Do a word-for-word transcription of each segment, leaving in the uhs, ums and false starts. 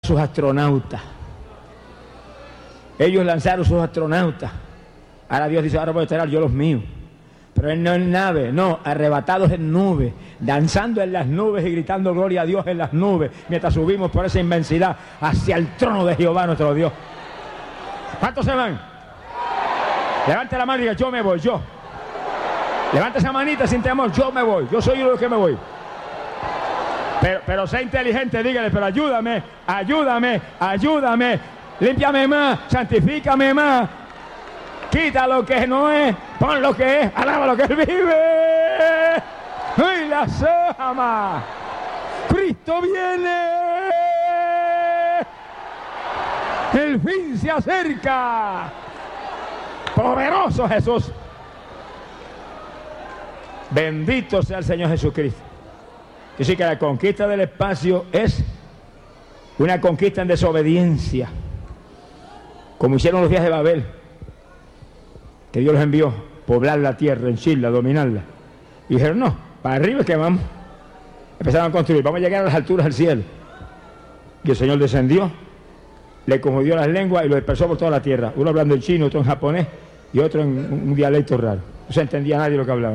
sus astronautas. Ellos lanzaron sus astronautas. Ahora Dios dice, ahora voy a traer yo los míos. Pero él no en nave, no, arrebatados en nubes, danzando en las nubes y gritando gloria a Dios en las nubes, mientras subimos por esa inmensidad hacia el trono de Jehová nuestro Dios. ¿Cuántos se van? Levante la mano y diga, yo me voy, yo. Levante esa manita sin temor, yo me voy, yo soy uno de los que me voy. Pero, pero sé inteligente, dígale, pero ayúdame, ayúdame, ayúdame, límpiame más, santifícame más, quita lo que no es, pon lo que es, alaba lo que Él vive. ¡Ay, la sama! ¡Cristo viene! ¡El fin se acerca! ¡Poderoso Jesús! Bendito sea el Señor Jesucristo. Dice que la conquista del espacio es una conquista en desobediencia, como hicieron los días de Babel, que Dios los envió poblar la tierra, henchirla, dominarla, y dijeron no, para arriba es que vamos. Empezaron a construir, vamos a llegar a las alturas del cielo, y el Señor descendió, le confundió las lenguas y lo dispersó por toda la tierra, uno hablando en chino, otro en japonés y otro en un dialecto raro, no se entendía nadie lo que hablaba.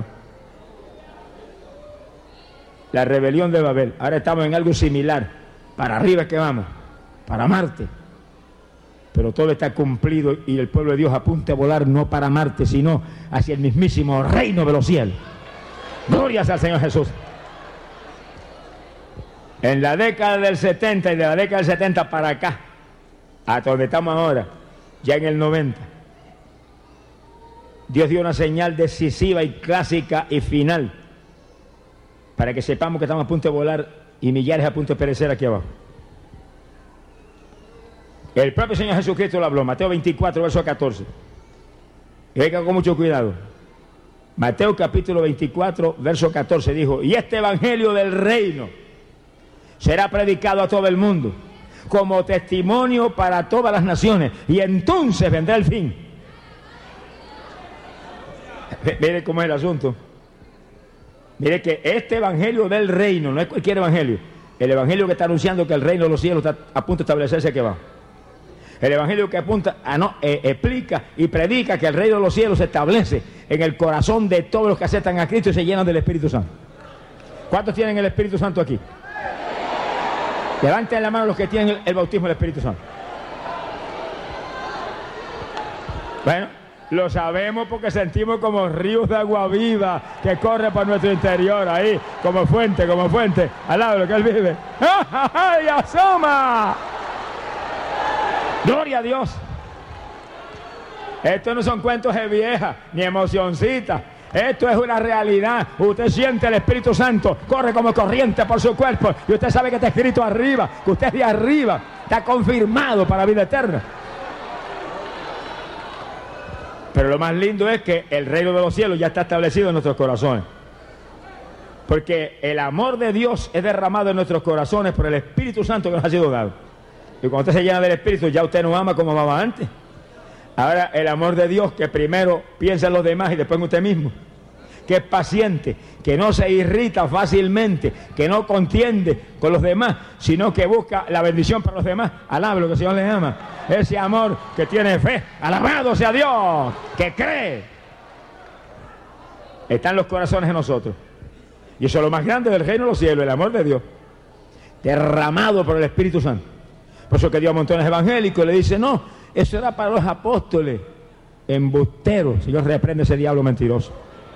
La rebelión de Babel. Ahora estamos en algo similar. Para arriba es que vamos, para Marte. Pero todo está cumplido y el pueblo de Dios apunta a volar no para Marte, sino hacia el mismísimo reino de los cielos. Gloria al Señor Jesús. En la década del setenta y de la década del setenta para acá, hasta donde estamos ahora, ya en el noventa, Dios dio una señal decisiva y clásica y final, para que sepamos que estamos a punto de volar y millares a punto de perecer aquí abajo. El propio Señor Jesucristo lo habló, Mateo veinticuatro, verso catorce. Y venga con mucho cuidado. Mateo capítulo veinticuatro, verso catorce, dijo, y este evangelio del reino será predicado a todo el mundo, como testimonio para todas las naciones, y entonces vendrá el fin. Mire cómo es el asunto. Mire que este evangelio del reino, no es cualquier evangelio, el evangelio que está anunciando que el reino de los cielos está a punto de establecerse aquí abajo. El evangelio que apunta, a no, eh, explica y predica que el reino de los cielos se establece en el corazón de todos los que aceptan a Cristo y se llenan del Espíritu Santo. ¿Cuántos tienen el Espíritu Santo aquí? Levanten la mano los que tienen el, el bautismo del Espíritu Santo. Bueno, lo sabemos porque sentimos como ríos de agua viva que corre por nuestro interior, ahí, como fuente, como fuente, al lado de lo que Él vive. ¡Ay, asoma! ¡Gloria a Dios! Esto no son cuentos de vieja, ni emocioncitas. Esto es una realidad. Usted siente el Espíritu Santo, corre como corriente por su cuerpo, y usted sabe que está escrito arriba, que usted es de arriba, está confirmado para vida eterna. Pero lo más lindo es que el reino de los cielos ya está establecido en nuestros corazones. Porque el amor de Dios es derramado en nuestros corazones por el Espíritu Santo que nos ha sido dado. Y cuando usted se llena del Espíritu, ya usted no ama como amaba antes. Ahora el amor de Dios, que primero piensa en los demás y después en usted mismo, que es paciente, que no se irrita fácilmente, que no contiende con los demás, sino que busca la bendición para los demás. Alabe lo que el Señor les ama. Ese amor que tiene fe, alabado sea Dios, que cree, está en los corazones de nosotros. Y eso es lo más grande del reino de los cielos, el amor de Dios, derramado por el Espíritu Santo. Por eso que Dios a montones evangélicos le dice, no, eso era para los apóstoles, embusteros. Señor, reprende ese diablo mentiroso.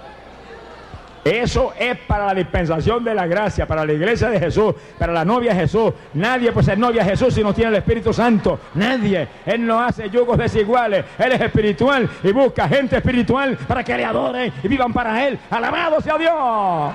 Eso es para la dispensación de la gracia, para la iglesia de Jesús, para la novia de Jesús. Nadie puede ser novia de Jesús si no tiene el Espíritu Santo. Nadie. Él no hace yugos desiguales. Él es espiritual y busca gente espiritual para que le adoren y vivan para Él. ¡Alabado sea Dios!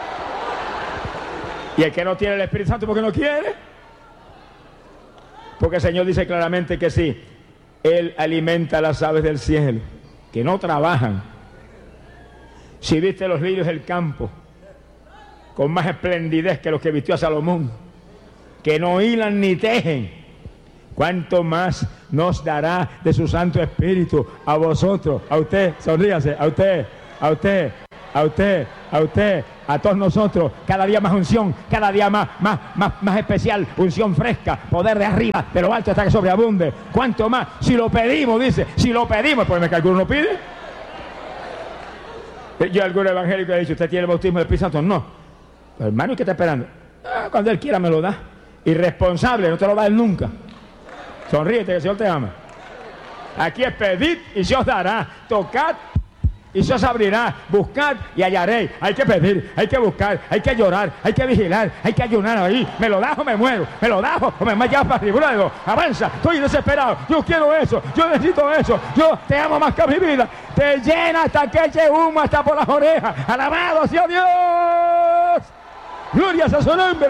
Y el que no tiene el Espíritu Santo, ¿por qué no quiere? Porque el Señor dice claramente que sí. Él alimenta a las aves del cielo, que no trabajan. Si viste los lirios del campo, con más esplendidez que los que vistió a Salomón, que no hilan ni tejen, ¿cuánto más nos dará de su Santo Espíritu a vosotros? A usted, sonríase, a usted, a usted. a usted, a usted, a todos nosotros, cada día más unción, cada día más, más, más, más especial, unción fresca, poder de arriba, de lo alto hasta que sobreabunde. ¿Cuánto más? Si lo pedimos, dice, si lo pedimos, pues me calculo, ¿no pide? Yo algún evangélico he dicho, ¿usted tiene el bautismo del Espíritu Santo? No. Pero, hermano, ¿y qué está esperando? Ah, cuando Él quiera me lo da. Irresponsable, no te lo da Él nunca. Sonríete, que el Señor te ama. Aquí es pedid y se os dará, tocad y se os abrirá, buscad y hallaréis. Hay que pedir, hay que buscar, hay que llorar, hay que vigilar, hay que ayunar ahí. Me lo das o me muero, me lo das o me llevas para arriba. Luego, avanza, estoy desesperado, yo quiero eso, yo necesito eso, yo te amo más que a mi vida. Te llena hasta que eche humo hasta por las orejas. Alabado sea Dios, gloria a su nombre.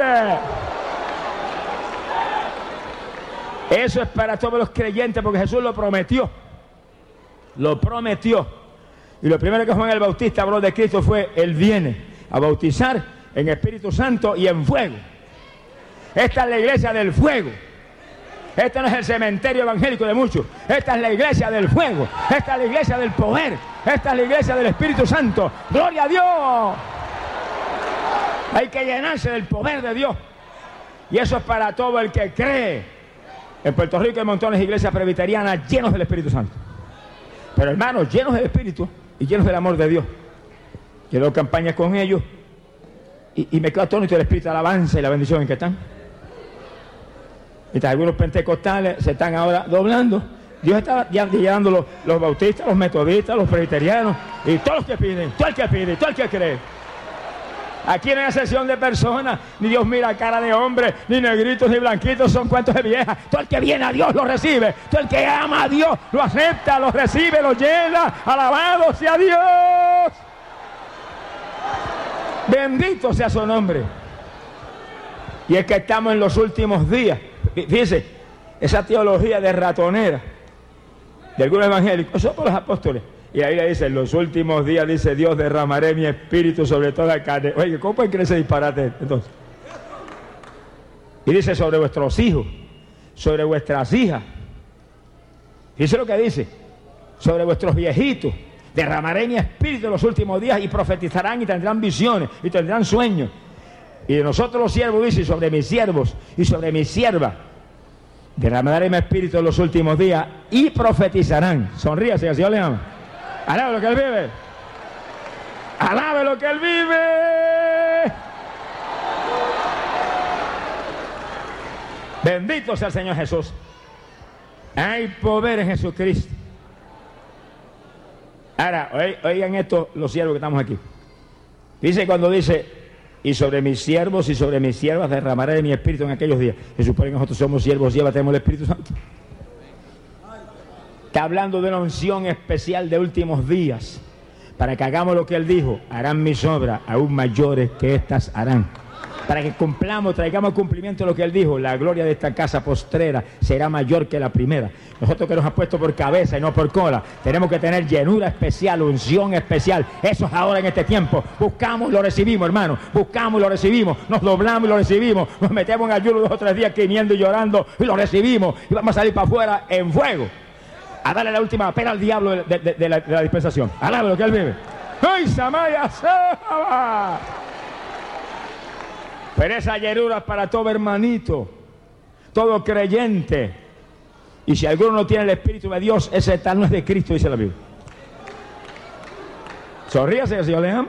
Eso es para todos los creyentes, porque Jesús lo prometió. Lo prometió. Y lo primero que Juan el Bautista habló de Cristo fue: Él viene a bautizar en Espíritu Santo y en fuego. Esta es la iglesia del fuego. Este no es el cementerio evangélico de muchos. Esta es la iglesia del fuego. Esta es la iglesia del poder. Esta es la iglesia del Espíritu Santo. ¡Gloria a Dios! Hay que llenarse del poder de Dios. Y eso es para todo el que cree. En Puerto Rico hay montones de iglesias presbiterianas llenos del Espíritu Santo. Pero hermanos, llenos del Espíritu y llenos del amor de Dios. Yo doy campañas con ellos y, y me quedo atónito del Espíritu de alabanza y la bendición en que están. Mientras algunos pentecostales se están ahora doblando, Dios está ya llenando los, los bautistas, los metodistas, los presbiterianos y todos los que piden, todo el que pide, todo el que cree. Aquí no hay excepción de personas, ni Dios mira cara de hombre, ni negritos ni blanquitos, son cuentos de viejas. Todo el que viene a Dios lo recibe, todo el que ama a Dios lo acepta, lo recibe, lo llena. Alabado sea Dios, bendito sea su nombre. Y es que estamos en los últimos días. Fíjense, esa teología de ratonera de algunos evangélicos, eso por los apóstoles. Y ahí le dice: en los últimos días, dice Dios, derramaré mi espíritu sobre toda carne. Oye, ¿cómo pueden creer ese disparate entonces? Y dice: sobre vuestros hijos, sobre vuestras hijas. Dice lo que dice: sobre vuestros viejitos, derramaré mi espíritu en los últimos días y profetizarán y tendrán visiones y tendrán sueños. Y de nosotros los siervos, dice, sobre mis siervos y sobre mis siervas, derramaré mi espíritu en los últimos días y profetizarán. Sonríase, que el Señor le ama. Alabe lo que Él vive. Alabe lo que Él vive. Bendito sea el Señor Jesús. Hay poder en Jesucristo. Ahora, oigan esto los siervos que estamos aquí. Dice cuando dice: y sobre mis siervos y sobre mis siervas derramaré de mi espíritu en aquellos días. Se supone que nosotros somos siervos y ya tenemos el Espíritu Santo. Está hablando de una unción especial de últimos días, para que hagamos lo que Él dijo: harán mis obras aún mayores que estas harán. Para que cumplamos, traigamos cumplimiento lo que Él dijo: la gloria de esta casa postrera será mayor que la primera. Nosotros que nos ha puesto por cabeza y no por cola, tenemos que tener llenura especial, unción especial. Eso es ahora en este tiempo. Buscamos y lo recibimos, hermano. Buscamos y lo recibimos. Nos doblamos y lo recibimos. Nos metemos en ayuno dos o tres días gimiendo y llorando y lo recibimos. Y vamos a salir para afuera en fuego, a darle la última pena al diablo de, de, de, la, de la dispensación. Alabe lo que Él vive. ¡Ay, Samaya Saba! Pero esa llenura es para todo hermanito, todo creyente. Y si alguno no tiene el Espíritu de Dios, ese tal no es de Cristo, dice la Biblia. Sonríase, que el Señor le ama.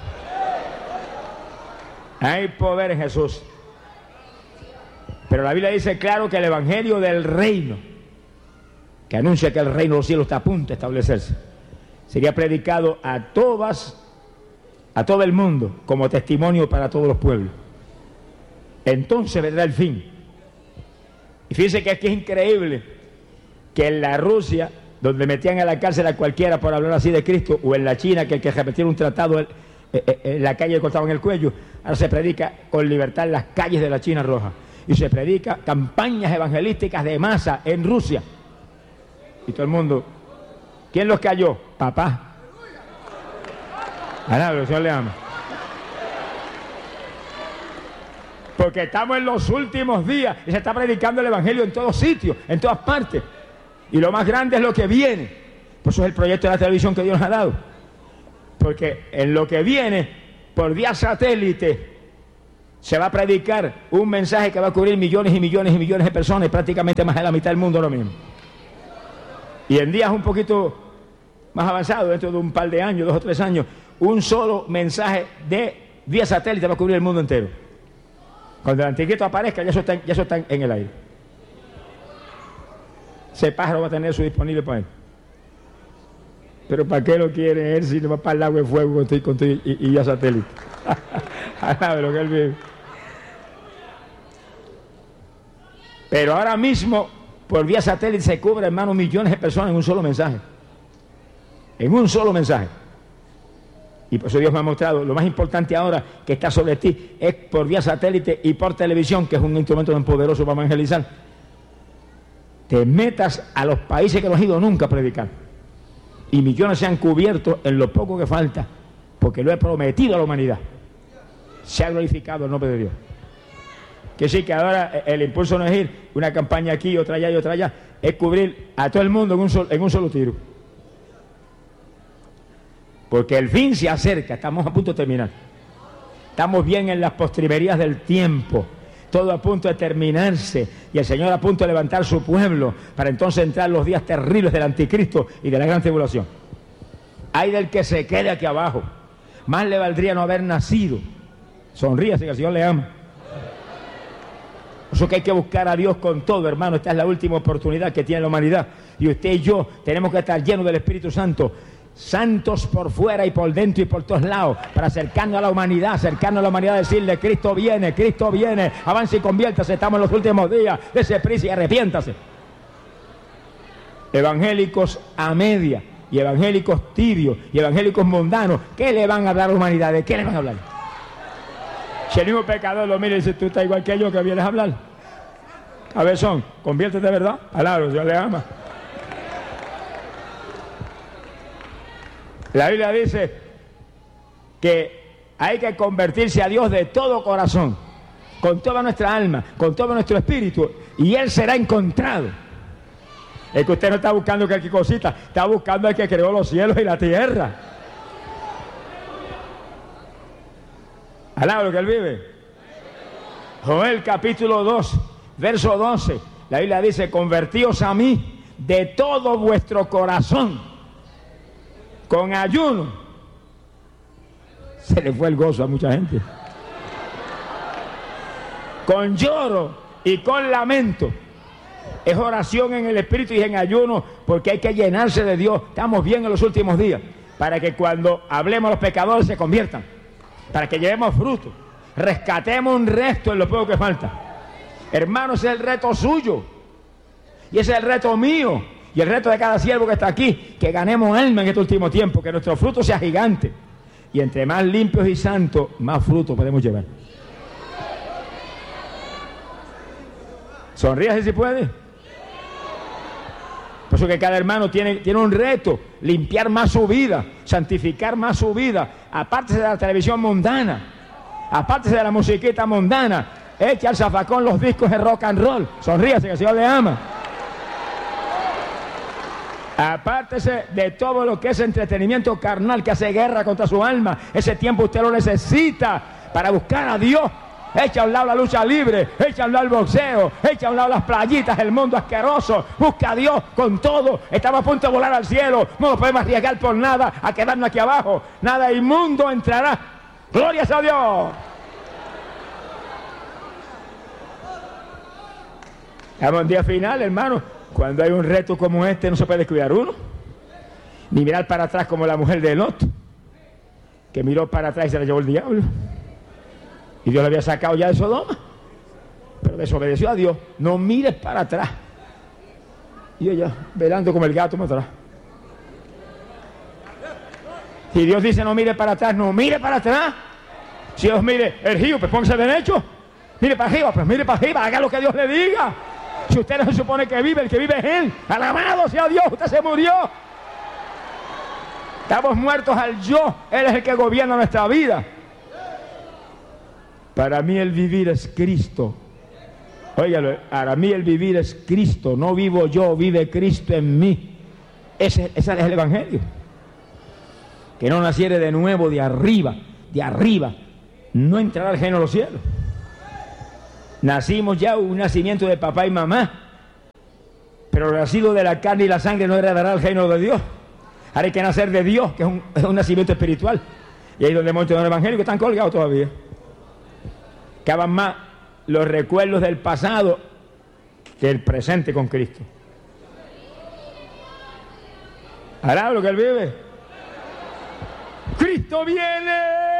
Hay poder en Jesús. Pero la Biblia dice claro que el Evangelio del reino, que anuncia que el reino de los cielos está a punto de establecerse, sería predicado a todas, a todo el mundo, como testimonio para todos los pueblos. Entonces vendrá el fin. Y fíjense que aquí es increíble que en la Rusia, donde metían a la cárcel a cualquiera por hablar así de Cristo, o en la China, que el que repetía un tratado en, en la calle le cortaban el cuello, ahora se predica con libertad en las calles de la China roja. Y se predica campañas evangelísticas de masa en Rusia. Y todo el mundo, ¿quién los cayó? Papá. Ah, no, el Señor le ama. Porque estamos en los últimos días y se está predicando el Evangelio en todos sitios, en todas partes. Y lo más grande es lo que viene. Por eso es el proyecto de la televisión que Dios nos ha dado. Porque en lo que viene, por vía satélite, se va a predicar un mensaje que va a cubrir millones y millones y millones de personas, y prácticamente más de la mitad del mundo lo mismo. Y en días un poquito más avanzados, dentro de un par de años, dos o tres años, un solo mensaje de vía satélite va a cubrir el mundo entero. Cuando el anticristo aparezca, ya eso está, ya eso está en el aire. Ese pájaro va a tener eso disponible para él. Pero ¿para qué lo quiere él si le va para el agua de fuego con tu, con tu, y, y ya satélite? A lo que él vive. Pero ahora mismo, por vía satélite, se cubre, hermano, millones de personas en un solo mensaje. En un solo mensaje. Y por eso Dios me ha mostrado, lo más importante ahora que está sobre ti es por vía satélite y por televisión, que es un instrumento tan poderoso para evangelizar. Te metas a los países que no has ido nunca a predicar. Y millones se han cubierto en lo poco que falta, porque lo he prometido a la humanidad. Se ha glorificado el nombre de Dios. Que sí, que ahora el impulso no es ir una campaña aquí, otra allá y otra allá, es cubrir a todo el mundo en un solo, en un solo tiro. Porque el fin se acerca, estamos a punto de terminar. Estamos bien en las postrimerías del tiempo, todo a punto de terminarse, y el Señor a punto de levantar su pueblo, para entonces entrar los días terribles del anticristo y de la gran tribulación. Hay del que se quede aquí abajo, más le valdría no haber nacido. Sonríase, que el Señor le ama. Por eso que hay que buscar a Dios con todo, hermano. Esta es la última oportunidad que tiene la humanidad, y usted y yo tenemos que estar llenos del Espíritu Santo, santos por fuera y por dentro y por todos lados, para acercarnos a la humanidad, acercarnos a la humanidad, decirle: Cristo viene, Cristo viene, avance y conviértase, estamos en los últimos días, dése prisa y arrepiéntase. Evangélicos a media, y evangélicos tibios, y evangélicos mundanos, ¿qué le van a hablar a la humanidad? ¿De qué le van a hablar? Si el mismo pecador lo mira y dice: tú estás igual que yo, que vienes a hablar. Cabezón, conviértete, ¿verdad? Alabro, Dios le ama. La Biblia dice que hay que convertirse a Dios de todo corazón, con toda nuestra alma, con todo nuestro espíritu, y Él será encontrado. Es que usted no está buscando cualquier cosita, está buscando al que creó los cielos y la tierra. Alabro que Él vive. Joel capítulo dos, verso doce, la Biblia dice: convertíos a mí de todo vuestro corazón, con ayuno. Se le fue el gozo a mucha gente. Con lloro y con lamento. Es oración en el espíritu y en ayuno, porque hay que llenarse de Dios. Estamos bien en los últimos días, para que cuando hablemos los pecadores se conviertan, para que llevemos fruto, rescatemos un resto en lo poco que falta. Hermanos, ese es el reto suyo, y ese es el reto mío, y el reto de cada siervo que está aquí, que ganemos alma en este último tiempo, que nuestro fruto sea gigante, y entre más limpios y santos, más fruto podemos llevar. Sonríase si puede. Por eso que cada hermano tiene, tiene un reto: limpiar más su vida, santificar más su vida. Apártese de la televisión mundana, apártese de la musiquita mundana, eche al zafacón los discos de rock and roll. Sonríase, que el Señor le ama. Apártese de todo lo que es entretenimiento carnal que hace guerra contra su alma. Ese tiempo usted lo necesita para buscar a Dios. Echa a un lado la lucha libre, echa a un lado el boxeo, echa a un lado las playitas, el mundo asqueroso. Busca a Dios con todo. Estamos a punto de volar al cielo. No nos podemos arriesgar por nada a quedarnos aquí abajo. Nada inmundo entrará. ¡Glorias a Dios! Estamos en día final, hermano. Cuando hay un reto como este, no se puede descuidar uno. Ni mirar para atrás como la mujer de Lot, que miró para atrás y se la llevó el diablo. Y Dios le había sacado ya de Sodoma, pero desobedeció a Dios. No mires para atrás. Y ella velando como el gato más atrás. Si Dios dice no mire para atrás, no mire para atrás. Si Dios mire el río, pues póngase derecho. Mire para arriba, pues mire para arriba, haga lo que Dios le diga. Si usted no se supone que vive, el que vive es Él. Alabado sea Dios, usted se murió. Estamos muertos al yo. Él es el que gobierna nuestra vida. Para mí el vivir es Cristo. Óigalo, para mí el vivir es Cristo. No vivo yo, vive Cristo en mí. Ese, ese es el Evangelio. que no naciere de nuevo de arriba, de arriba, no entrará al reino de los cielos. Nacimos ya un nacimiento de papá y mamá, pero el nacido de la carne y la sangre no heredará el reino de Dios. Ahora hay que nacer de Dios, que es un, es un nacimiento espiritual. Y ahí donde muchos evangélicos están colgados todavía. Caban más los recuerdos del pasado que el presente con Cristo. ¿Hará lo que él vive? ¡Cristo viene!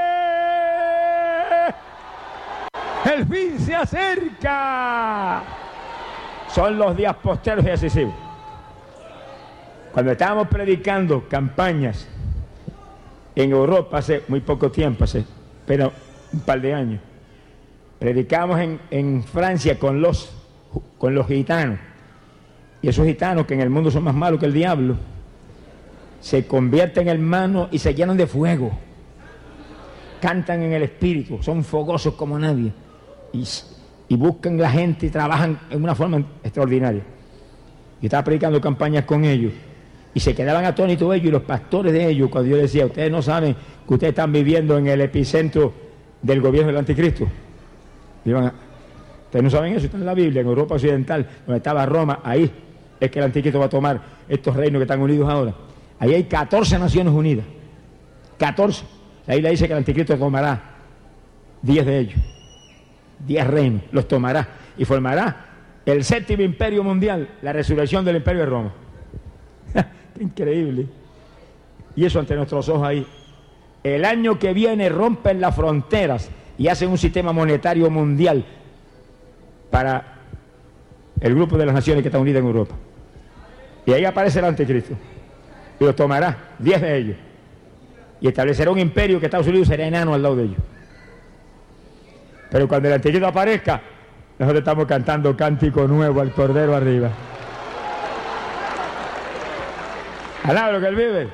¡El fin se acerca! Son los días posteros y decisivos. Cuando estábamos predicando campañas en Europa hace muy poco tiempo, hace pero un par de años, predicamos en, en Francia con los, con los gitanos. Y esos gitanos, que en el mundo son más malos que el diablo, se convierten en hermanos y se llenan de fuego. Cantan en el espíritu, son fogosos como nadie. Y, y buscan la gente y trabajan en una forma extraordinaria. Yo estaba predicando campañas con ellos y se quedaban atónitos ellos y los pastores de ellos cuando yo les decía, ustedes no saben que ustedes están viviendo en el epicentro del gobierno del anticristo. Iban a, ustedes no saben eso, está en la Biblia, en Europa Occidental, donde estaba Roma, ahí es que el anticristo va a tomar estos reinos que están unidos ahora. Ahí hay catorce naciones unidas, catorce. La Biblia dice que el anticristo tomará diez de ellos, diez reinos, los tomará y formará el séptimo imperio mundial, la resurrección del imperio de Roma. ¡Qué increíble! Y eso ante nuestros ojos ahí. El año que viene rompen las fronteras y hacen un sistema monetario mundial para el grupo de las naciones que están unidas en Europa. Y ahí aparece el anticristo. Y los tomará, diez de ellos. Y establecerá un imperio que Estados Unidos será enano al lado de ellos. Pero cuando el anticristo aparezca, nosotros estamos cantando cántico nuevo al Cordero arriba. Alaba lo que él vive.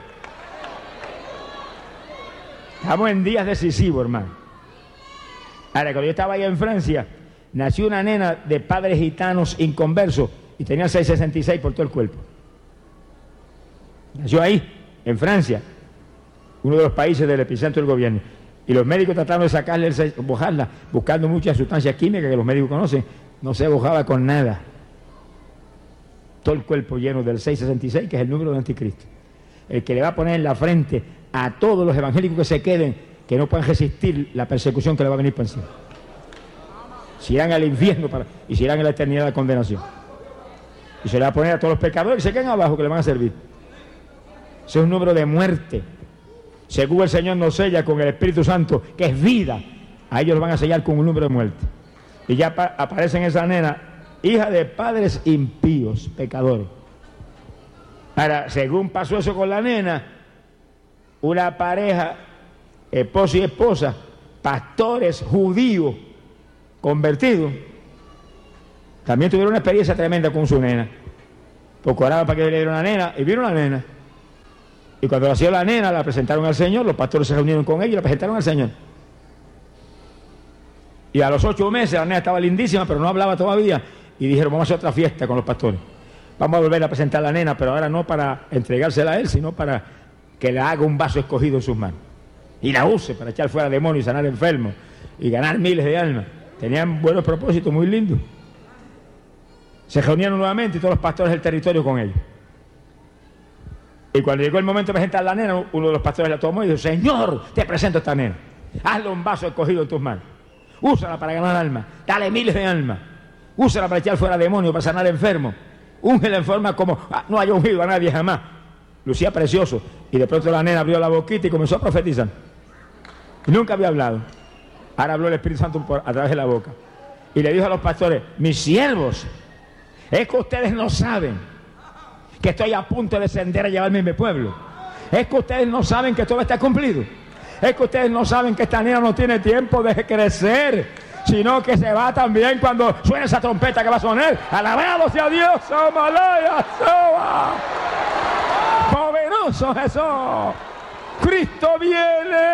Estamos en días decisivos, hermano. Ahora, cuando yo estaba ahí en Francia, nació una nena de padres gitanos inconversos y tenía seis sesenta y seis por todo el cuerpo. Nació ahí, en Francia, uno de los países del epicentro del gobierno. Y los médicos trataron de sacarle, el, bojarla, buscando muchas sustancias químicas que los médicos conocen. No se bojaba con nada. Todo el cuerpo lleno del seis sesenta y seis, que es el número del anticristo. El que le va a poner en la frente a todos los evangélicos que se queden, que no puedan resistir la persecución que le va a venir por encima. Se irán al infierno para, y se irán a la eternidad de la condenación. Y se le va a poner a todos los pecadores que se queden abajo, que le van a servir. Ese es un número de muerte. Según el Señor nos sella con el Espíritu Santo, que es vida, a ellos los van a sellar con un número de muerte. Y ya aparece en esa nena, hija de padres impíos, pecadores. Ahora, según pasó eso con la nena, una pareja, esposo y esposa, pastores judíos convertidos, también tuvieron una experiencia tremenda con su nena. Porque oraban para que le diera una nena, y vieron la nena. Y cuando nació la nena, la presentaron al Señor, los pastores se reunieron con ella y la presentaron al Señor. Y a los ocho meses la nena estaba lindísima, pero no hablaba todavía. Y dijeron, vamos a hacer otra fiesta con los pastores. Vamos a volver a presentar a la nena, pero ahora no para entregársela a él, sino para que le haga un vaso escogido en sus manos. Y la use para echar fuera demonios y sanar enfermos y ganar miles de almas. Tenían buenos propósitos, muy lindos. Se reunieron nuevamente y todos los pastores del territorio con ellos. Y cuando llegó el momento de presentar a la nena, uno de los pastores la tomó y dijo, Señor, te presento a esta nena. Hazle un vaso escogido en tus manos. Úsala para ganar almas. Dale miles de almas. Úsala para echar fuera demonios, para sanar enfermos. Úngela en forma como ah, no haya ungido a nadie jamás. Lucía precioso. Y de pronto la nena abrió la boquita y comenzó a profetizar. Y nunca había hablado. Ahora habló el Espíritu Santo por, a través de la boca. Y le dijo a los pastores, mis siervos, es que ustedes no saben que estoy a punto de descender a llevarme a mi pueblo. Es que ustedes no saben que todo está cumplido. Es que ustedes no saben que esta niña no tiene tiempo de crecer, sino que se va también cuando suene esa trompeta que va a sonar. Alabado sea Dios, Amalaya, Soba. Poderoso Jesús. Cristo viene.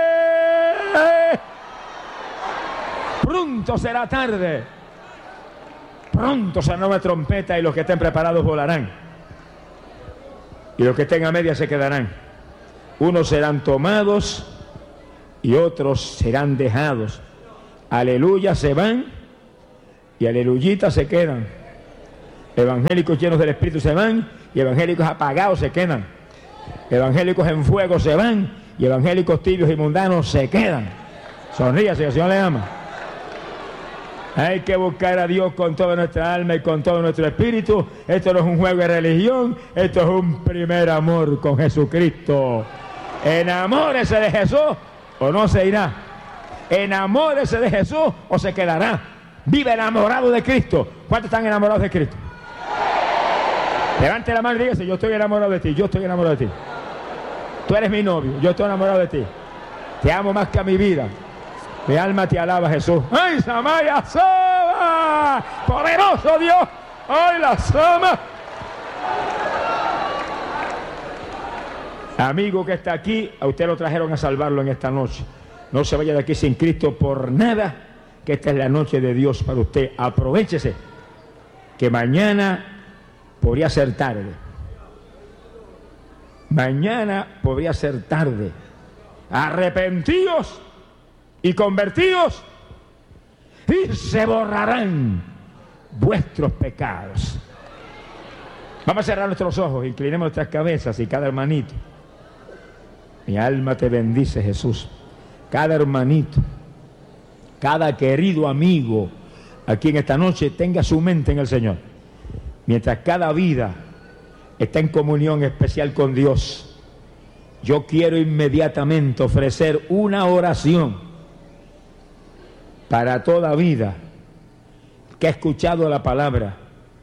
Pronto será tarde. Pronto será nueva trompeta y los que estén preparados volarán. Y los que estén a media se quedarán. Unos serán tomados y otros serán dejados. Aleluya se van y aleluyitas se quedan. Evangélicos llenos del Espíritu se van y evangélicos apagados se quedan. Evangélicos en fuego se van y evangélicos tibios y mundanos se quedan. Sonríase, que el Señor le ama. Hay que buscar a Dios con toda nuestra alma y con todo nuestro espíritu. Esto no es un juego de religión, esto es un primer amor con Jesucristo. Enamórese de Jesús o no se irá. Enamórese de Jesús o se quedará. Vive enamorado de Cristo. ¿Cuántos están enamorados de Cristo? Levante la mano y dígase: yo estoy enamorado de ti, yo estoy enamorado de ti. Tú eres mi novio, yo estoy enamorado de ti. Te amo más que a mi vida. Mi alma te alaba, Jesús. ¡Ay, Samaya Sama! ¡Poderoso Dios! ¡Ay, la Sama! Amigo que está aquí, a usted lo trajeron a salvarlo en esta noche. No se vaya de aquí sin Cristo por nada, que esta es la noche de Dios para usted. Aprovéchese, que mañana podría ser tarde. Mañana podría ser tarde. Arrepentíos y convertidos y se borrarán vuestros pecados. Vamos a cerrar nuestros ojos, inclinemos nuestras cabezas y cada hermanito. Mi alma te bendice, Jesús. Cada hermanito, cada querido amigo aquí en esta noche tenga su mente en el Señor. Mientras cada vida está en comunión especial con Dios, yo quiero inmediatamente ofrecer una oración para toda vida que ha escuchado la palabra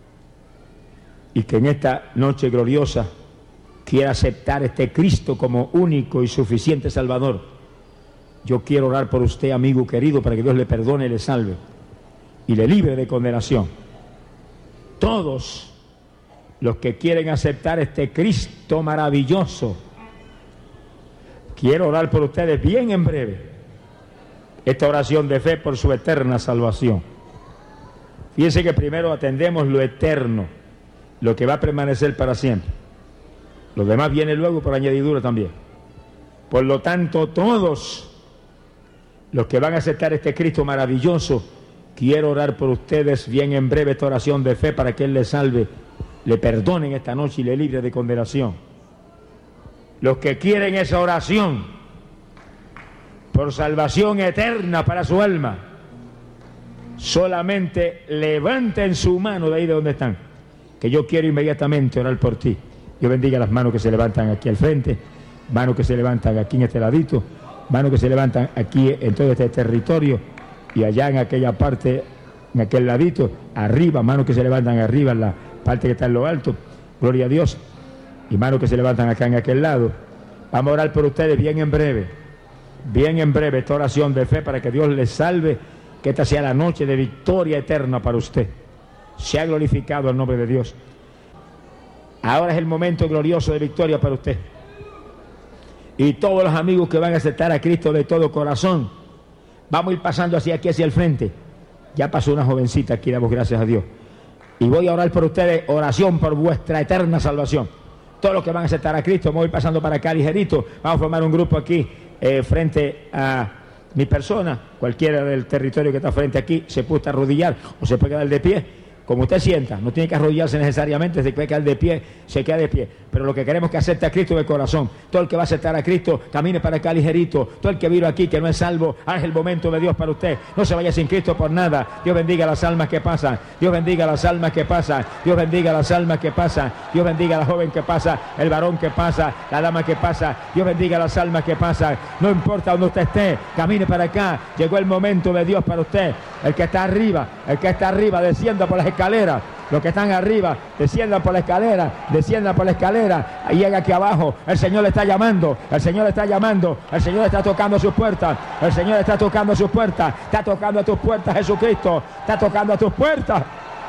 y que en esta noche gloriosa quiera aceptar este Cristo como único y suficiente Salvador. Yo quiero orar por usted, amigo querido, para que Dios le perdone y le salve y le libre de condenación. Todos los que quieren aceptar este Cristo maravilloso, quiero orar por ustedes bien en breve. Esta oración de fe por su eterna salvación. Fíjense que primero atendemos lo eterno, lo que va a permanecer para siempre. Lo demás viene luego por añadidura también. Por lo tanto, todos los que van a aceptar este Cristo maravilloso, quiero orar por ustedes bien en breve esta oración de fe para que Él les salve, le perdonen esta noche y le libre de condenación. Los que quieren esa oración por salvación eterna para su alma, solamente levanten su mano de ahí de donde están, que yo quiero inmediatamente orar por ti. Dios bendiga las manos que se levantan aquí al frente, manos que se levantan aquí en este ladito, manos que se levantan aquí en todo este territorio y allá en aquella parte, en aquel ladito, arriba, manos que se levantan arriba en la parte que está en lo alto, gloria a Dios, y manos que se levantan acá en aquel lado. Vamos a orar por ustedes bien en breve, bien en breve esta oración de fe para que Dios les salve, que esta sea la noche de victoria eterna para usted. Sea glorificado el nombre de Dios. Ahora es el momento glorioso de victoria para usted. Y todos los amigos que van a aceptar a Cristo de todo corazón, vamos a ir pasando hacia aquí, hacia el frente. Ya pasó una jovencita aquí, damos gracias a Dios. Y voy a orar por ustedes, oración por vuestra eterna salvación. Todos los que van a aceptar a Cristo, vamos a ir pasando para acá ligerito. Vamos a formar un grupo aquí, eh, frente a mi persona. Cualquiera del territorio que está frente aquí se puede arrodillar o se puede quedar de pie. Como usted sienta, no tiene que arrodillarse necesariamente, se puede quedar de pie, se queda de pie. Pero lo que queremos es que acepte a Cristo de corazón. Todo el que va a aceptar a Cristo, camine para acá ligerito. Todo el que vino aquí, que no es salvo, haz el momento de Dios para usted. No se vaya sin Cristo por nada. Dios bendiga las almas que pasan. Dios bendiga las almas que pasan. Dios bendiga las almas que pasan. Dios bendiga a la joven que pasa, el varón que pasa, la dama que pasa. Dios bendiga las almas que pasan. No importa donde usted esté, camine para acá. Llegó el momento de Dios para usted. El que está arriba, el que está arriba, descienda por las escaleras. Los que están arriba, desciendan por la escalera, desciendan por la escalera, y llega aquí abajo. El Señor le está llamando, el Señor le está llamando, el Señor está tocando sus puertas, el Señor está tocando sus puertas, está tocando a tus puertas, Jesucristo, está tocando a tus puertas.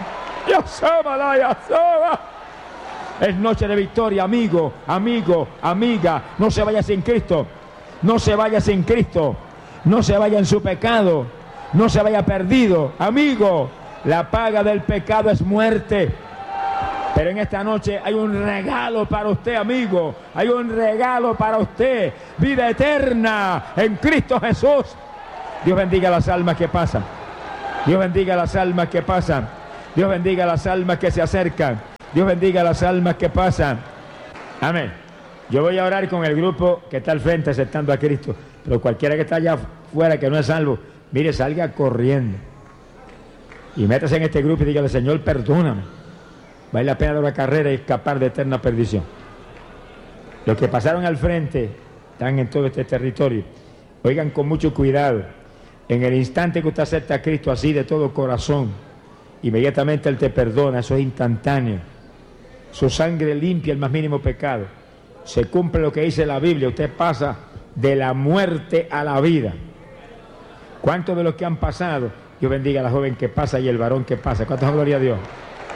Es noche de victoria, amigo, amigo, amiga. No se vaya sin Cristo, no se vaya sin Cristo, no se vaya en su pecado, no se vaya perdido, amigo. La paga del pecado es muerte. Pero en esta noche hay un regalo para usted, amigo. Hay un regalo para usted. Vida eterna en Cristo Jesús. Dios bendiga las almas que pasan. Dios bendiga las almas que pasan. Dios bendiga las almas que se acercan. Dios bendiga las almas que pasan. Amén. Yo voy a orar con el grupo que está al frente aceptando a Cristo. Pero cualquiera que está allá afuera que no es salvo, mire, salga corriendo. Y métase en este grupo y dígale: Señor, perdóname. Vale la pena de una carrera y escapar de eterna perdición. Los que pasaron al frente están en todo este territorio. Oigan con mucho cuidado. En el instante que usted acepta a Cristo así de todo corazón, inmediatamente Él te perdona. Eso es instantáneo. Su sangre limpia el más mínimo pecado. Se cumple lo que dice la Biblia. Usted pasa de la muerte a la vida. ¿Cuántos de los que han pasado? Dios bendiga a la joven que pasa y el varón que pasa. ¿Cuántos dan gloria a Dios?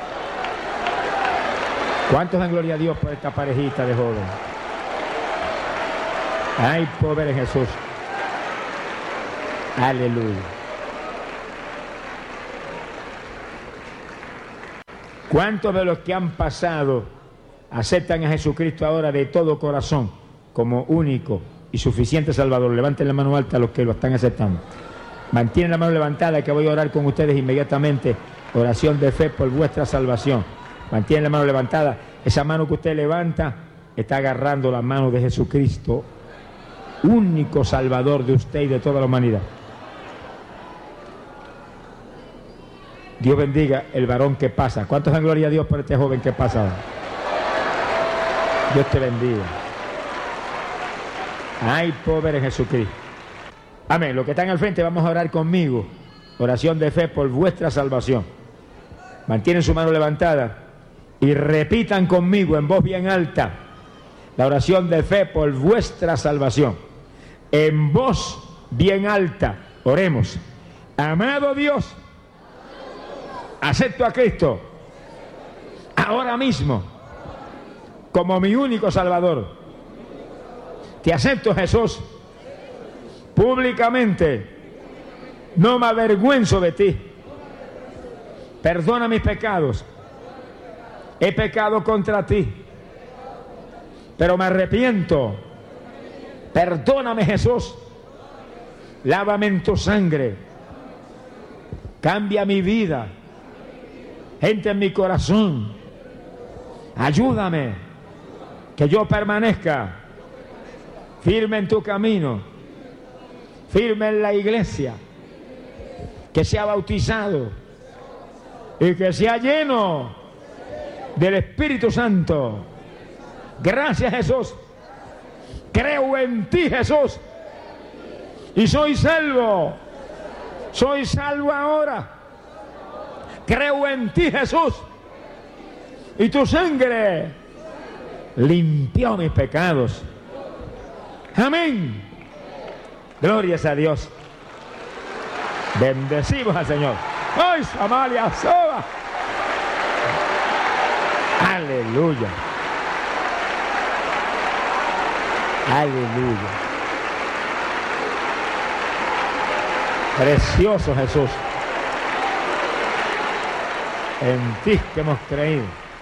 ¿Cuántos dan gloria a Dios por esta parejita de jóvenes? Ay, pobre Jesús. Aleluya. ¿Cuántos de los que han pasado aceptan a Jesucristo ahora de todo corazón como único y suficiente Salvador? Levanten la mano alta a los que lo están aceptando. Mantienen la mano levantada, que voy a orar con ustedes inmediatamente. Oración de fe por vuestra salvación. Mantienen la mano levantada. Esa mano que usted levanta está agarrando la mano de Jesucristo, único Salvador de usted y de toda la humanidad. Dios bendiga el varón que pasa. ¿Cuántos dan gloria a Dios por este joven que pasa ahora? Dios te bendiga. Ay, pobre Jesucristo. Amén. Los que están al frente, vamos a orar conmigo. Oración de fe por vuestra salvación. Mantienen su mano levantada y repitan conmigo en voz bien alta la oración de fe por vuestra salvación. En voz bien alta, oremos. Amado Dios, acepto a Cristo ahora mismo como mi único Salvador. Te acepto, Jesús, públicamente. No me avergüenzo de ti. Perdona mis pecados. He pecado contra ti, pero me arrepiento. Perdóname, Jesús. Lávame en tu sangre. Cambia mi vida. Entra en mi corazón. Ayúdame que yo permanezca firme en tu camino, firme en la iglesia, que sea bautizado y que sea lleno del Espíritu Santo. Gracias, Jesús. Creo en ti, Jesús, y soy salvo. Soy salvo ahora. Creo en ti, Jesús, y tu sangre limpió mis pecados. Amén. Glorias a Dios. Bendecimos al Señor. ¡Ay, Samaria, soba! Aleluya. Aleluya. Precioso Jesús. En ti que hemos creído.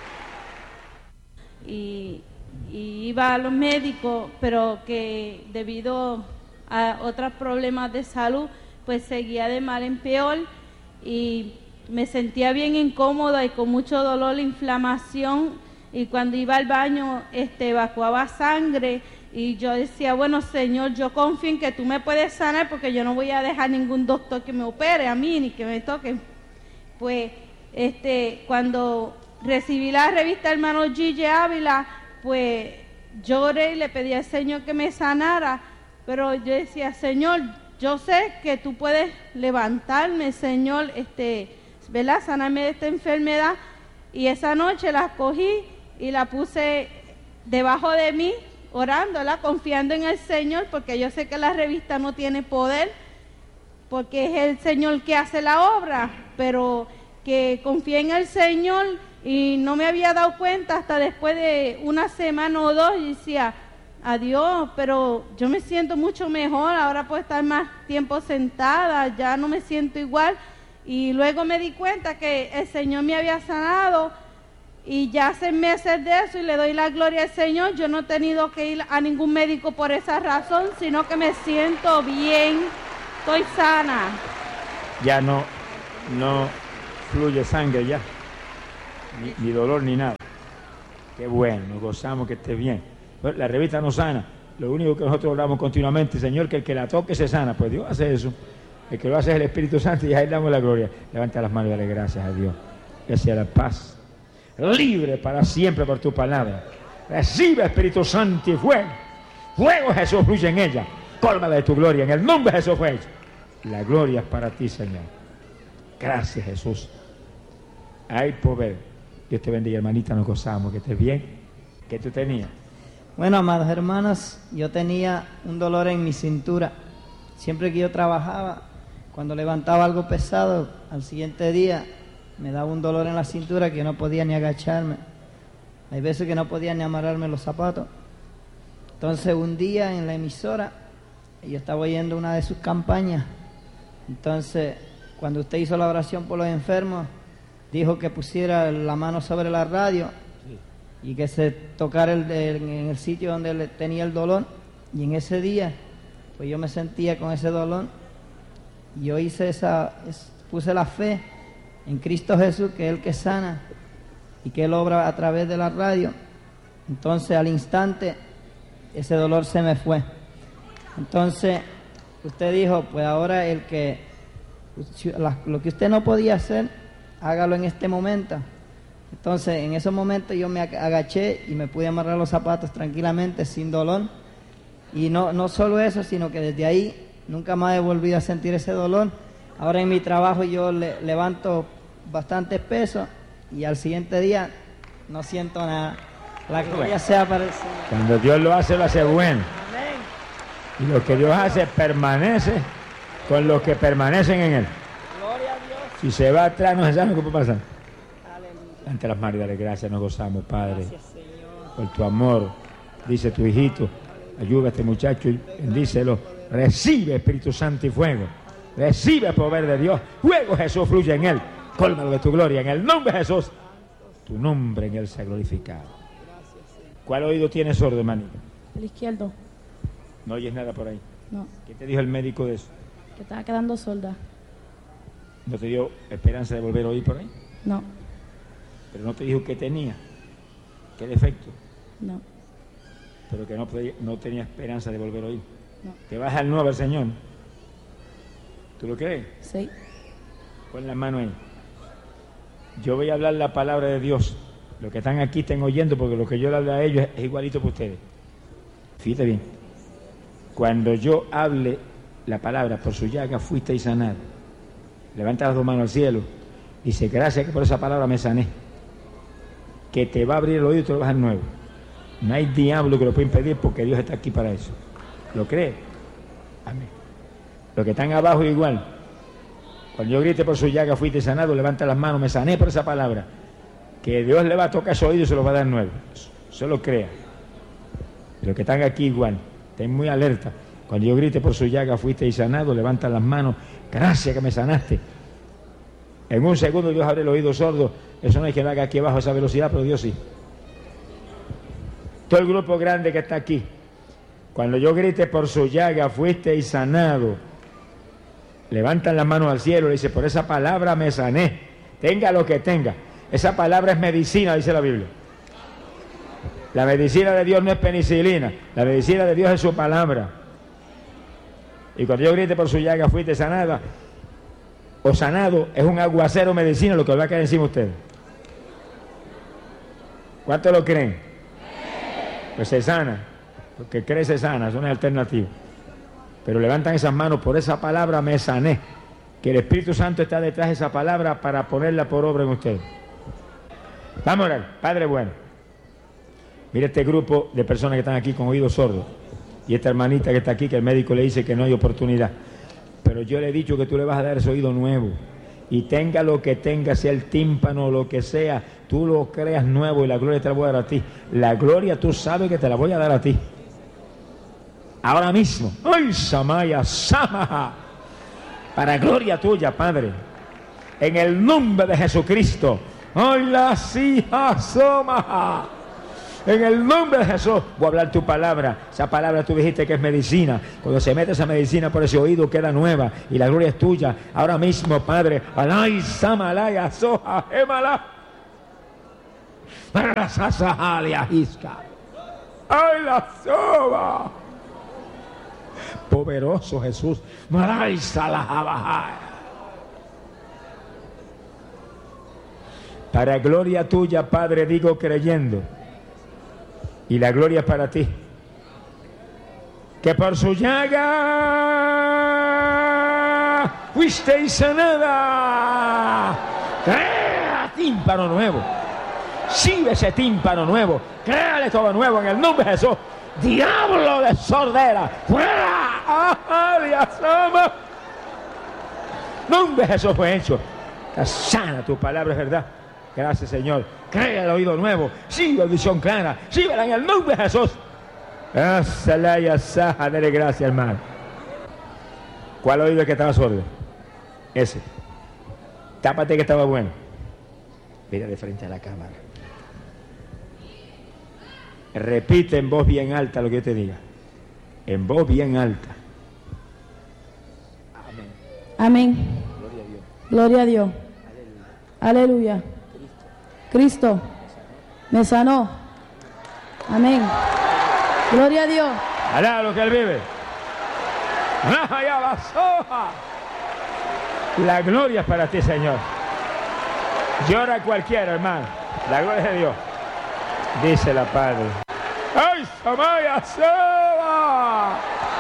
Y, y iba a los médicos, pero que debido a otros problemas de salud, pues seguía de mal en peor y me sentía bien incómoda y con mucho dolor, inflamación, y cuando iba al baño este, evacuaba sangre y yo decía, bueno, Señor, yo confío en que tú me puedes sanar porque yo no voy a dejar ningún doctor que me opere a mí ni que me toque. Pues este, cuando recibí la revista Hermano Gigi Ávila, pues lloré y le pedí al Señor que me sanara, pero yo decía, Señor, yo sé que tú puedes levantarme, Señor, este, ¿verdad? Sanarme de esta enfermedad. Y esa noche la cogí y la puse debajo de mí, orándola, confiando en el Señor, porque yo sé que la revista no tiene poder, porque es el Señor que hace la obra, pero que confié en el Señor y no me había dado cuenta hasta después de una semana o dos y decía, adiós, pero yo me siento mucho mejor, ahora puedo estar más tiempo sentada, ya no me siento igual. Y luego me di cuenta que el Señor me había sanado Y ya hace meses de eso y le doy la gloria al Señor. Yo no he tenido que ir a ningún médico por esa razón, sino que me siento bien, estoy sana. Ya no, no fluye sangre ya, ni, ni dolor ni nada. Qué bueno, nos gozamos que esté bien. La revista no sana. Lo único que nosotros hablamos continuamente, Señor, que el que la toque se sana. Pues Dios hace eso. El que lo hace es el Espíritu Santo y a Él damos la gloria. Levanta las manos y dale gracias a Dios. Que sea la paz. Libre para siempre por tu palabra. Recibe, Espíritu Santo, y fuego. Fuego, Jesús, fluye en ella. Cólmala de tu gloria. En el nombre de Jesús fue hecho. La gloria es para ti, Señor. Gracias, Jesús. Hay poder. Dios te bendiga, hermanita. Nos gozamos. Que estés bien. ¿Qué tú tenías? Bueno, amados hermanos, yo tenía un dolor en mi cintura. Siempre que yo trabajaba, cuando levantaba algo pesado, al siguiente día me daba un dolor en la cintura que yo no podía ni agacharme. Hay veces que no podía ni amarrarme los zapatos. Entonces un día en la emisora, yo estaba oyendo una de sus campañas. Entonces, cuando usted hizo la oración por los enfermos, dijo que pusiera la mano sobre la radio y que se tocara el, el, en el sitio donde le tenía el dolor. Y en ese día, pues yo me sentía con ese dolor. Y yo hice esa, es, puse la fe en Cristo Jesús, que es el que sana y que Él obra a través de la radio. Entonces, al instante, ese dolor se me fue. Entonces, usted dijo, pues ahora el que, lo que usted no podía hacer, hágalo en este momento. Entonces, en esos momentos yo me agaché y me pude amarrar los zapatos tranquilamente, sin dolor. Y no, no solo eso, sino que desde ahí nunca más he volvido a sentir ese dolor. Ahora en mi trabajo yo le, levanto bastante peso y al siguiente día no siento nada. La gloria sea para el Señor. Cuando Dios lo hace, lo hace bueno. Amén. Y lo que Dios hace permanece con los que permanecen en Él. Gloria a Dios. Si se va atrás, no se sabe qué puede pasar. Ante las manos y dale gracias, nos gozamos, Padre. Gracias, Señor. Por tu amor, dice tu hijito, ayuda a este muchacho y bendícelo. Recibe Espíritu Santo y fuego. Recibe el poder de Dios. Fuego, Jesús, fluye en él. Cólmalo de tu gloria. En el nombre de Jesús, tu nombre en él sea glorificado. ¿Cuál oído tiene sordo, hermanito? El izquierdo. ¿No oyes nada por ahí? No. ¿Qué te dijo el médico de eso? Que estaba quedando sorda. ¿No te dio esperanza de volver a oír por ahí? No. Pero no te dijo qué tenía, qué defecto. No. Pero que no, podía, no tenía esperanza de volver a oír. No. Te vas al nuevo al Señor. ¿Tú lo crees? Sí. Pon la mano ahí. Yo voy a hablar la palabra de Dios. Los que están aquí estén oyendo, porque lo que yo le hablo a ellos es, es igualito para ustedes. Fíjate bien. Cuando yo hable la palabra, por su llaga fuisteis sanados. Levanta las dos manos al cielo. Dice, gracias que por esa palabra me sané. Que te va a abrir el oído y te lo vas a dar nuevo. No hay diablo que lo pueda impedir porque Dios está aquí para eso. ¿Lo crees? Amén. Los que están abajo igual. Cuando yo grite por su llaga fuiste sanado, levanta las manos, me sané por esa palabra. Que Dios le va a tocar su oído y se lo va a dar nuevo. Solo crea. Los que están aquí igual, estén muy alerta. Cuando yo grite por su llaga fuiste sanado, levanta las manos, gracias que me sanaste. En un segundo Dios abre el oído sordo. Eso no hay que lo haga aquí abajo a esa velocidad, pero Dios sí. Todo el grupo grande que está aquí, cuando yo grite por su llaga fuisteis sanado, levantan las manos al cielo y dice, por esa palabra me sané, tenga lo que tenga. Esa palabra es medicina, dice la Biblia. La medicina de Dios no es penicilina, la medicina de Dios es su palabra. Y cuando yo grite por su llaga fuiste sanada o sanado, es un aguacero medicina lo que va a caer encima de ustedes. ¿Cuántos lo creen? Pues se sana, porque cree se sana, eso no es alternativo. Pero levantan esas manos, por esa palabra me sané, que el Espíritu Santo está detrás de esa palabra para ponerla por obra en ustedes. Vamos a orar. Padre bueno, mira este grupo de personas que están aquí con oídos sordos, y esta hermanita que está aquí, que el médico le dice que no hay oportunidad, pero yo le he dicho que tú le vas a dar ese oído nuevo, y tenga lo que tenga, sea el tímpano o lo que sea, tú lo creas nuevo y la gloria te la voy a dar a ti. La gloria tú sabes que te la voy a dar a ti. Ahora mismo, ¡ay, Samaya, Samaha! Para gloria tuya, Padre, en el nombre de Jesucristo, ¡Ay, las hijas soma! En el nombre de Jesús voy a hablar tu palabra. Esa palabra tú dijiste que es medicina. Cuando se mete esa medicina por ese oído queda nueva y la gloria es tuya. Ahora mismo, Padre, alay samalaya soja gemala. ¡Ay, la soba! Poderoso Jesús. Malay salajabajaya. Para gloria tuya, Padre, digo creyendo. Y la gloria es para ti. Que por su llaga fuiste sanada. Crea tímpano nuevo. Sigue ese tímpano nuevo. Créale todo nuevo en el nombre de Jesús. Diablo de sordera. ¡Fuera! ¡Ah, nombre de Jesús fue hecho. Está sana tu palabra, es verdad. Gracias, Señor. Crea el oído nuevo. Sigue visión clara. Síguela en el nombre de Jesús. Dale gracias, hermano. ¿Cuál oído es que estaba sordo? Ese. Tápate que estaba bueno. Mira de frente a la cámara. Repite en voz bien alta lo que yo te diga. En voz bien alta. Amén. Amén. Gloria a Dios. Gloria a Dios. Aleluya. Aleluya. Cristo me sanó. Amén. Gloria a Dios. Alá lo que Él vive. La gloria es para ti, Señor. Llora cualquiera, hermano. La gloria es de Dios. Dice la Padre. ¡Ay, Samaya Seba!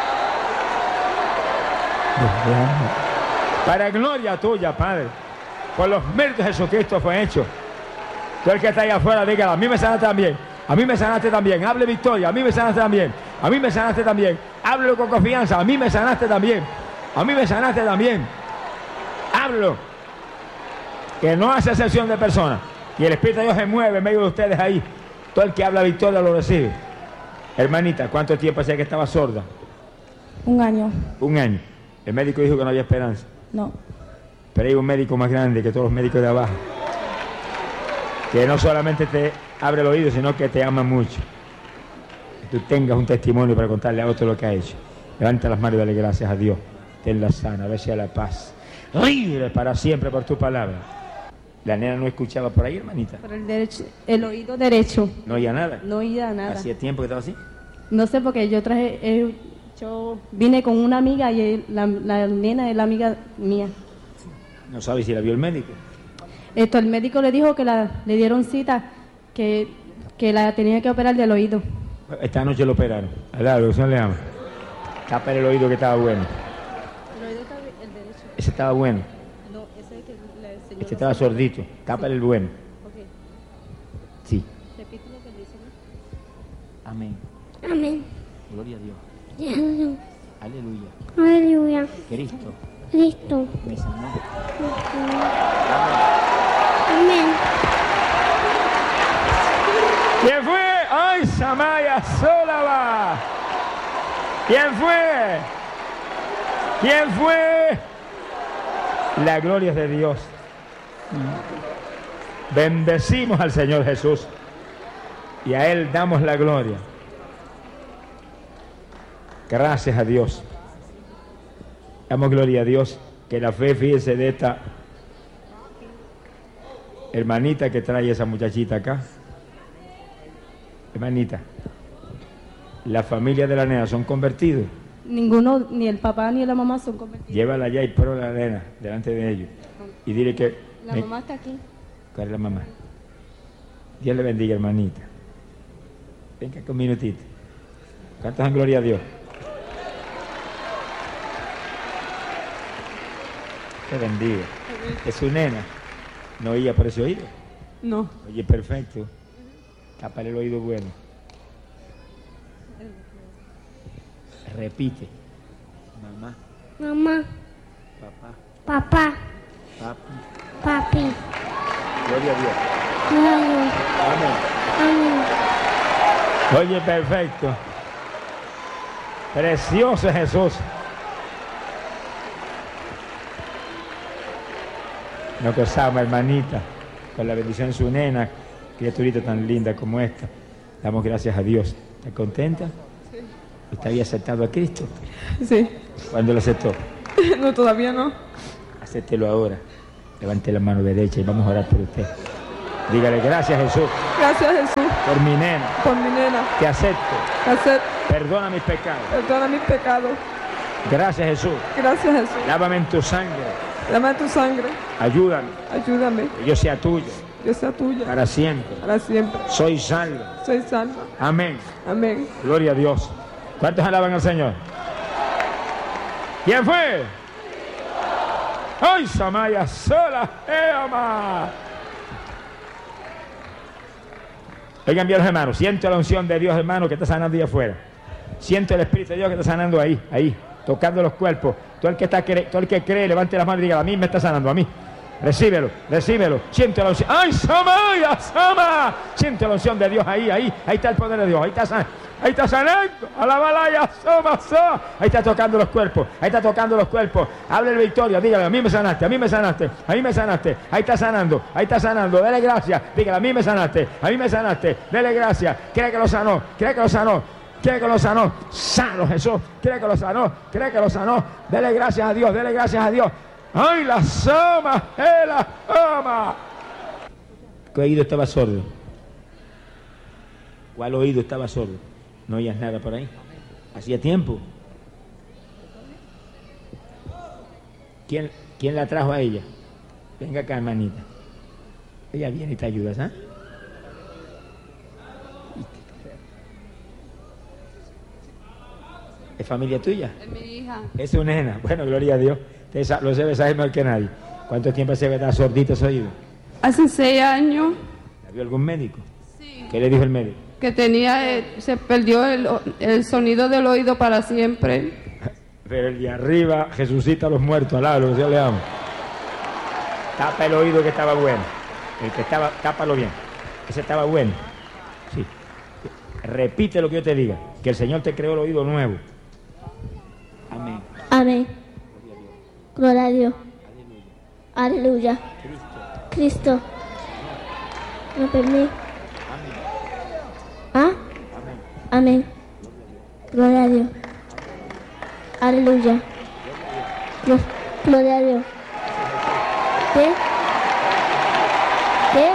Para gloria tuya, Padre. Por los méritos de Jesucristo fue hecho. Tú el que está ahí afuera, dígalo, a mí me sanaste también, a mí me sanaste también, hable victoria, a mí me sanaste también, a mí me sanaste también, háblelo con confianza, a mí me sanaste también, a mí me sanaste también, háblelo, que no hace excepción de personas, y el Espíritu de Dios se mueve en medio de ustedes ahí, todo el que habla victoria lo recibe. Hermanita, ¿cuánto tiempo hacía que estaba sorda? Un año. Un año. El médico dijo que no había esperanza. No. Pero hay un médico más grande que todos los médicos de abajo, que no solamente te abre el oído, sino que te ama mucho. Que tú tengas un testimonio para contarle a otro lo que ha hecho. Levanta las manos y dale gracias a Dios. Tenla sana, a ver si a la paz. Libre para siempre por tu palabra. La nena no escuchaba por ahí, hermanita. Por el derecho, el oído derecho. No oía nada. No oía nada. ¿Hacía tiempo que estaba así? No sé, porque yo traje, eh, yo vine con una amiga y él- la, la nena es la amiga mía. No sabes si la vio el médico. Esto, el médico le dijo que la, le dieron cita, que, que la tenía que operar del oído. Esta noche lo operaron. Alá, lo que se le llama. Tapa el oído que estaba bueno. El oído está el derecho. Ese estaba bueno. No, ese es que le enseñó. Este estaba sordito. Tapa el bueno. Ok, Sí. repite lo que dice, ¿no? Amén. Amén. Gloria a Dios. Aleluya. Aleluya. Aleluya. Cristo Cristo. me sanó. Amén. ¿Quién fue? ¡Ay, Samaya Solaba! ¿Quién fue? ¿Quién fue? La gloria es de Dios. Bendecimos al Señor Jesús y a Él damos la gloria. Gracias a Dios. Damos gloria a Dios. Que la fe, fíjese, de esta hermanita que trae esa muchachita acá. Hermanita, la familia de la nena son convertidos. Ninguno, ni el papá ni la mamá son convertidos. Llévala allá y pro la nena delante de ellos. Y dile que... La me- mamá está aquí. ¿Cuál es la mamá? Dios le bendiga, hermanita. Venga acá un minutito. Cantas en gloria a Dios. Te bendiga. Es su nena. No oía por ese oído. No. Oye, perfecto. Tápale el oído bueno. Repite. Mamá, Mamá. papá, Papá. papi. Papi. Gloria a Dios. Aleluya. Amén. Amén. Oye, perfecto. Precioso Jesús. No que os ama, hermanita. con la bendición de su nena, criaturita tan linda como esta. Damos gracias a Dios. ¿Está contenta? Sí. ¿Usted había aceptado a Cristo? Sí. ¿Cuándo lo aceptó? No, todavía no. Acéptelo ahora. Levante la mano derecha y vamos a orar por usted. Dígale, gracias Jesús. Gracias, Jesús. Por mi nena. Por mi nena. Te acepto. Acepto. Perdona mis pecados. Perdona mis pecados. Gracias Jesús. Gracias, Jesús. Lávame en tu sangre. Dame tu sangre. Ayúdame. Ayúdame. Que yo sea tuyo. Yo sea tuya. Para siempre. Para siempre. Soy salvo. Soy salva. Amén. Amén. Gloria a Dios. ¿Cuántos alaban al Señor? ¿Quién fue? ¡Ay, Samaya sola! ¡Eama! Oigan bien los hermanos, siento la unción de Dios, hermano, que está sanando ahí afuera. Siento el Espíritu de Dios que está sanando ahí, ahí, tocando los cuerpos. Todo el que está todo el que cree, levante las manos y diga, a mí me está sanando, a mí. Recíbelo, recíbelo. Siento la unción. ¡Ay, Samaya, Sama! Siento la unción de Dios ahí, ahí. Ahí está el poder de Dios, ahí está sanando. Ahí está sanando. Alabalaya, Soma, Soma. Ahí está tocando los cuerpos. Ahí está tocando los cuerpos. Hable victoria. Dígale, a mí me sanaste, a mí me sanaste, a mí me sanaste. Ahí está sanando, ahí está sanando. Dele gracias. Dígale, a mí me sanaste, a mí me sanaste. Dele gracias. Cree que lo sanó, cree que lo sanó. Cree que lo sanó. Sano Jesús. Cree que lo sanó, cree que lo sanó. Dele gracias a Dios, dele gracias a Dios. ¡Ay, la Soma! ¡Eh, la Soma! ¿Qué oído estaba sordo? ¿Cuál oído estaba sordo? ¿No oías nada por ahí? ¿Hacía tiempo? ¿Quién, quién la trajo a ella? Venga acá, hermanita. Ella viene y te ayuda, ¿sabes? ¿Es familia tuya? Es mi hija. Es su nena. Bueno, gloria a Dios. Usted lo debe saber mejor que nadie. ¿Cuánto tiempo hace que está sordito ese oído? Hace seis años. ¿La vio algún médico? Sí. ¿Qué le dijo el médico? Que tenía, eh, se perdió el, el sonido del oído para siempre. Pero el de arriba resucita a los muertos, alablo, que Dios le amo. Tapa el oído que estaba bueno. El que estaba, tápalo bien. Ese estaba bueno. Sí. Repite lo que yo te diga. Que el Señor te creó el oído nuevo. Amén. Amén. Gloria a Dios. Aleluya. Cristo. No permite. ¿Ah? Amén. Gloria a Dios. Aleluya. Glo- Gloria a Dios. ¿Qué? ¿Qué?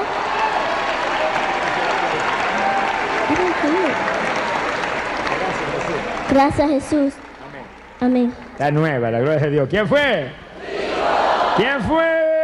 Gracias, Jesús. Amén. Está nueva, la gloria de Dios. ¿Quién fue? ¿Quién fue?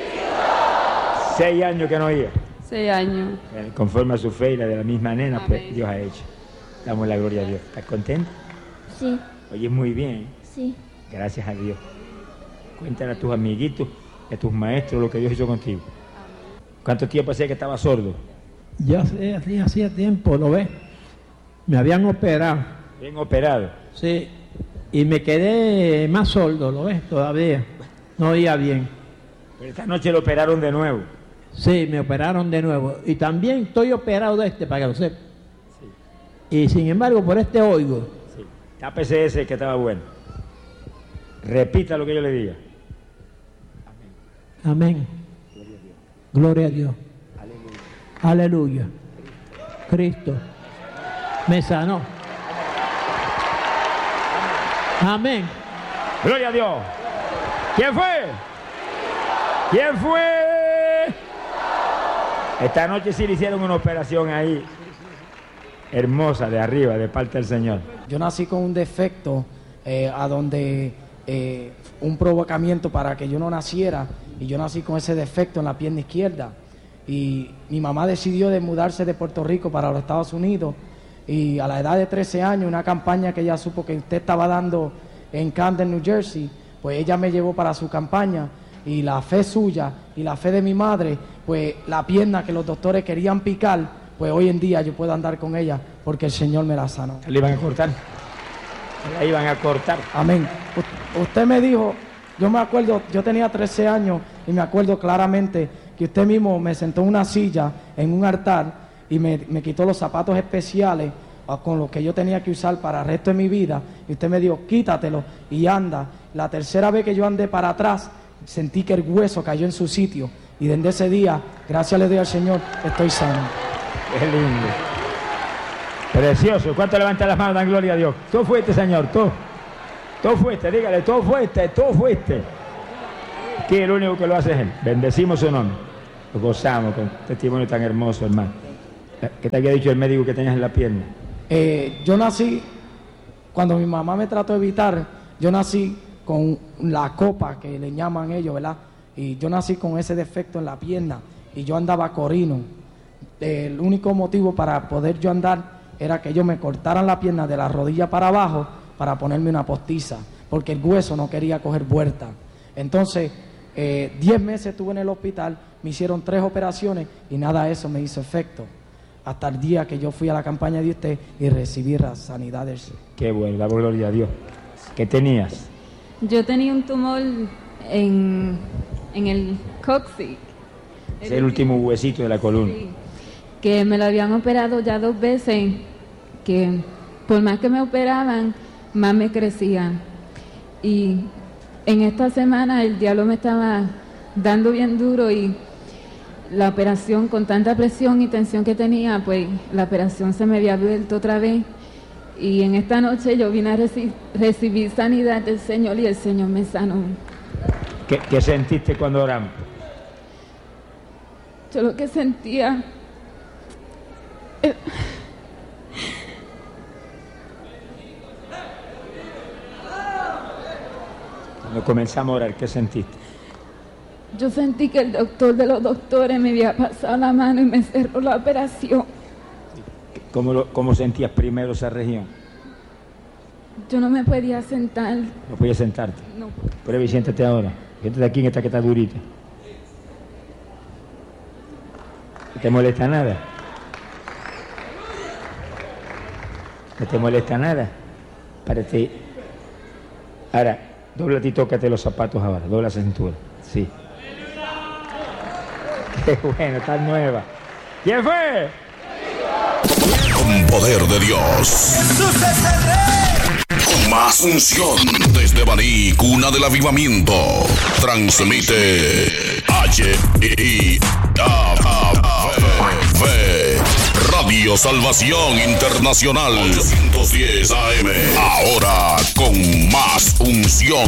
Seis años que no oía. Seis años. Eh, Conforme a su fe y la de la misma nena, pues Amén. Dios ha hecho. Damos la gloria a Dios. ¿Estás contento? Sí, Oyes muy bien. sí. Gracias a Dios. Cuéntale a tus amiguitos y a tus maestros lo que Dios hizo contigo. ¿Cuánto tiempo hacía que estaba sordo? Ya sé, así hacía tiempo, ¿lo ves? Me habían operado, Bien operado. sí, y me quedé más sordo, ¿lo ves? Todavía, no oía bien. Pero esta noche lo operaron de nuevo. Sí, me operaron de nuevo, y también estoy operado de este, para que lo sepa. Y sin embargo, por este oigo. Sí. Tápese ese que estaba bueno. Repita lo que yo le diga. Amén. Gloria a Dios. Aleluya. Cristo me sanó. Amén. Gloria a Dios. ¿Quién fue? ¿Quién fue? Esta noche sí le hicieron una operación ahí. Hermosa, de arriba, de parte del Señor. Yo nací con un defecto eh, a donde eh, un provocamiento para que yo no naciera, y yo nací con ese defecto en la pierna izquierda, y mi mamá decidió de mudarse de Puerto Rico para los Estados Unidos, y a la edad de trece años, una campaña que ella supo que usted estaba dando en Camden, New Jersey, pues ella me llevó para su campaña, y la fe suya y la fe de mi madre, pues la pierna que los doctores querían picar, pues hoy en día yo puedo andar con ella porque el Señor me la sanó. Le iban a cortar. Le iban a cortar. Amén. U- usted me dijo, yo me acuerdo, yo tenía trece años y me acuerdo claramente que usted mismo me sentó en una silla, en un altar, y me, me quitó los zapatos especiales ah, con los que yo tenía que usar para el resto de mi vida, y usted me dijo, quítatelo y anda. La tercera vez que yo andé para atrás, sentí que el hueso cayó en su sitio, Y desde ese día, gracias le doy al Señor, estoy sano. Qué lindo. Precioso. ¿Cuánto levantan las manos? Dan gloria a Dios. Tú fuiste, Señor, tú. Tú fuiste, dígale, tú fuiste, tú fuiste. Que el único que lo hace es Él. Bendecimos su nombre. Lo gozamos con testimonio tan hermoso, hermano. ¿Qué te había dicho el médico que tenías en la pierna? Eh, yo nací, cuando mi mamá me trató de evitar, yo nací con la copa que le llaman ellos, ¿verdad? Y yo nací con ese defecto en la pierna y yo andaba corino. El único motivo para poder yo andar era que ellos me cortaran la pierna de la rodilla para abajo para ponerme una postiza, porque el hueso no quería coger vuelta. Entonces, eh, diez meses estuve en el hospital, me hicieron tres operaciones y nada de eso me hizo efecto. Hasta el día que yo fui a la campaña de usted y recibí la sanidad del Señor. Qué bueno, la gloria a Dios. ¿Qué tenías? Yo tenía un tumor en, en el cóccix. Es el último huesito de la columna. Sí, que me lo habían operado ya dos veces, que por más que me operaban, más me crecía. Y en esta semana el diablo me estaba dando bien duro y la operación, con tanta presión y tensión que tenía, pues la operación se me había vuelto otra vez. Y en esta noche yo vine a reci- recibir sanidad del Señor y el Señor me sanó. ¿Qué, qué sentiste cuando oramos? Yo lo que sentía... eh, Cuando comenzamos a orar, ¿qué sentiste? Yo sentí que el doctor de los doctores me había pasado la mano y me cerró la operación. ¿Cómo, lo, cómo sentías primero esa región? Yo no me podía sentar. No podías sentarte. No. Prueba y siéntate ahora. Siéntate aquí en esta que está durita. ¿No te molesta nada? ¿No te molesta nada? Párate. Ahora, dobla y tócate los zapatos ahora. Dobla la cintura. Sí. Qué bueno, está nueva. ¿Quién fue? Con poder de Dios. Jesús es el Rey. Con más unción. Desde Baní, cuna del avivamiento. Transmite H I V Radio Salvación Internacional ochocientos diez A M. Ahora con más unción.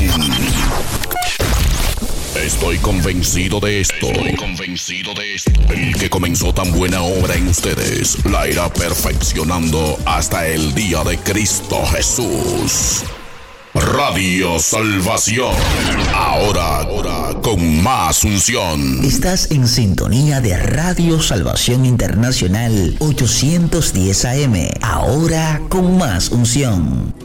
Estoy convencido de esto. Estoy convencido de esto. El que comenzó tan buena obra en ustedes la irá perfeccionando hasta el día de Cristo Jesús. Radio Salvación. Ahora, ahora con más unción. Estás en sintonía de Radio Salvación Internacional ochocientos diez A M. Ahora con más unción.